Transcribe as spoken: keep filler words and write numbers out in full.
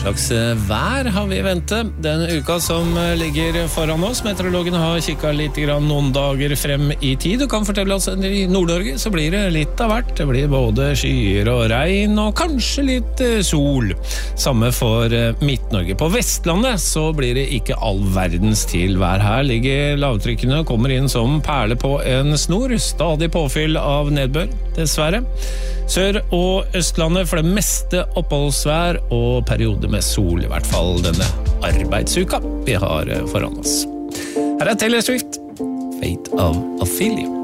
slags vær har vi ventet den uka som ligger foran oss. Meteorologene har kikket litt grann noen dager frem i tid og kan fortelle oss at i Nord-Norge så blir det litt av hvert. Det blir både skyer og regn og kanskje litt sol. Samme for Midt-Norge. På Vestlandet så blir det ikke all verdens til vær. Her ligger lavtrykkene og kommer inn som perle på en snor. Stadig påfyll av nedbør, dessverre. Sør- og Østlandet for det meste oppholdsvær og periode med sol, i hvert fall denne arbeidsuka vi har foran oss. Her er Taylor Swift, Fate of Ophelia.